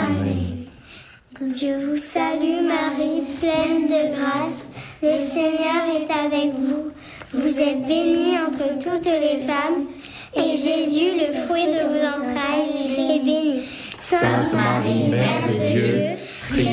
Amen. Je vous salue Marie, pleine de grâce, le Seigneur est avec vous. Vous êtes bénie entre toutes les femmes, et Jésus, le fruit de vos entrailles, est béni. Sainte Marie, Mère de Dieu,